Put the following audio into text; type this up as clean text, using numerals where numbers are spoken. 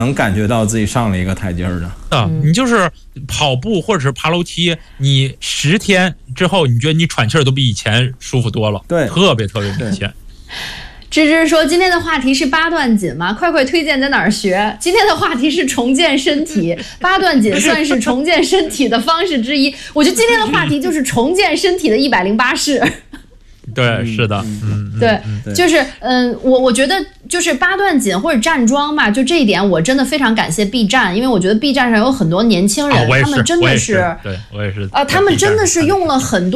能感觉到自己上了一个台阶的。 你就是跑步或者是爬楼梯，你10天之后，你觉得你喘气儿都比以前舒服多了， 对， 特别明显。 芝芝说今天的话题是八段锦吗？快快推荐在哪儿学？今天的话题是重建身体，八段锦算是重建身体的方式之一。我觉得今天的话题就是重建身体的108式。 对，是的， 对，就是我觉得就是八段锦或者站桩嘛，就这一点我真的非常感谢 B 站，因为我觉得 B 站上有很多年轻人，他们真的是， 对，我也是， 他们真的是用了很多。